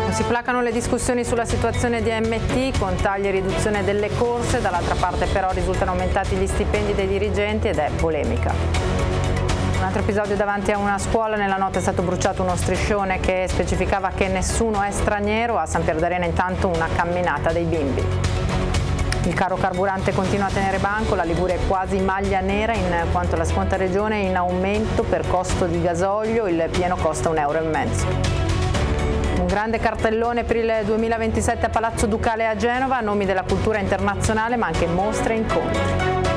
Non si placano le discussioni sulla situazione di AMT, con tagli e riduzione delle corse, dall'altra parte però risultano aumentati gli stipendi dei dirigenti ed è polemica. Un altro episodio davanti a una scuola: nella notte è stato bruciato uno striscione che specificava che nessuno è straniero. A San Pier d'Arena intanto una camminata dei bimbi. Il caro carburante continua a tenere banco, la Liguria è quasi maglia nera in quanto la seconda regione è in aumento per costo di gasolio, il pieno costa €1,50. Un grande cartellone per il 2027 a Palazzo Ducale a Genova, nomi della cultura internazionale ma anche mostre e incontri.